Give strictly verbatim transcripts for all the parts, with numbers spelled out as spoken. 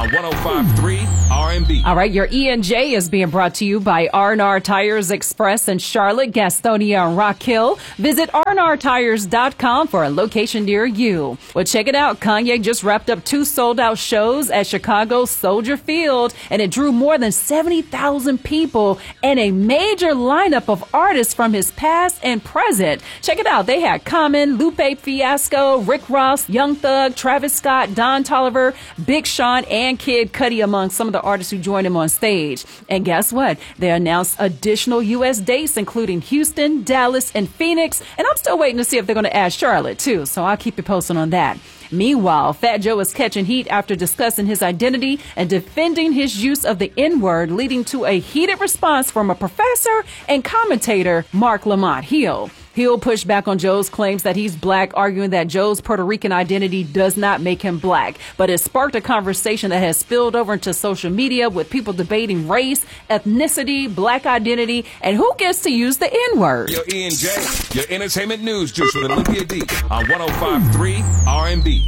on one oh five point three R and B. All right, your E and J is being brought to you by R and R Tires Express in Charlotte, Gastonia, and Rock Hill. Visit R and R tires dot com for a location near you. Well, check it out. Kanye just wrapped up two sold-out shows at Chicago's Soldier Field, and it drew more than seventy thousand people and a major lineup of artists from his past and present. Check it out. They had Common, Lupe Fiasco, Rick Ross, Young Thug, Travis Scott, Don Toliver, Big Sean, and Kid Cudi among some of the artists who joined him on stage. And guess what? They announced additional U S dates, including Houston, Dallas, and Phoenix. And I'm still waiting to see if they're going to add Charlotte, too. So I'll keep you posted on that. Meanwhile, Fat Joe is catching heat after discussing his identity and defending his use of the N-word, leading to a heated response from a professor and commentator, Mark Lamont Hill. Hill pushed back on Joe's claims that he's black, arguing that Joe's Puerto Rican identity does not make him black. But it sparked a conversation that has spilled over into social media with people debating race, ethnicity, black identity, and who gets to use the N-word. Your E and J, your entertainment news juice with Olympia D on one oh five point three R and B.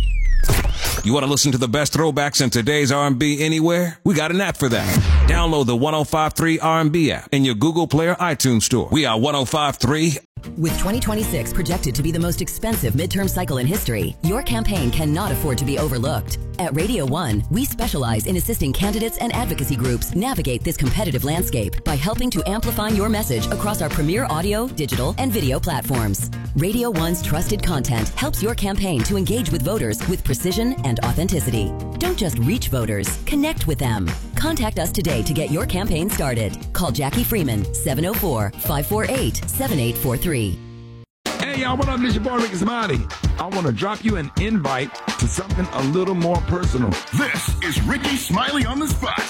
You want to listen to the best throwbacks in today's R and B anywhere? We got an app for that. Download the one oh five point three R and B app in your Google Play or iTunes store. We are one oh five point three. With twenty twenty-six projected to be the most expensive midterm cycle in history, your campaign cannot afford to be overlooked. At Radio One, we specialize in assisting candidates and advocacy groups navigate this competitive landscape by helping to amplify your message across our premier audio, digital, and video platforms. Radio One's trusted content helps your campaign to engage with voters with precision and authenticity. Don't just reach voters, connect with them. Contact us today to get your campaign started. Call Jackie Freeman, seven oh four, five four eight, seven eight four three. Hey, y'all, what up? This your boy, Ricky Smiley. I want to drop you an invite to something a little more personal. This is Ricky Smiley on the Spot.